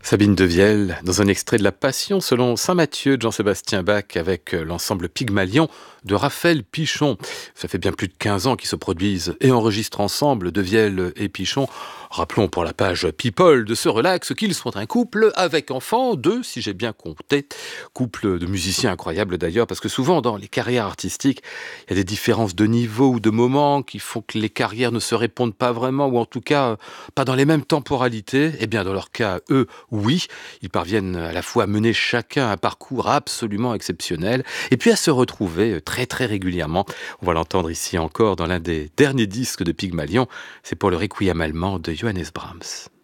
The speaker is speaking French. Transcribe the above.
Sabine Devielle, dans un extrait de La Passion selon saint Matthieu de Jean-Sébastien Bach avec l'ensemble Pygmalion de Raphaël Pichon. Ça fait bien plus de 15 ans qu'ils se produisent et enregistrent ensemble, Devielle et Pichon. Rappelons pour la page People de ce relax qu'ils sont un couple avec enfants, deux si j'ai bien compté. Couple de musiciens incroyables d'ailleurs, parce que souvent dans les carrières artistiques, il y a des différences de niveau ou de moments qui font que les carrières ne se répondent pas vraiment, ou en tout cas pas dans les mêmes temporalités. Et bien dans leur cas, eux, oui, ils parviennent à la fois à mener chacun un parcours absolument exceptionnel et puis à se retrouver très très régulièrement. On va l'entendre ici encore dans l'un des derniers disques de Pygmalion, c'est pour le Requiem allemand de Johannes Brahms.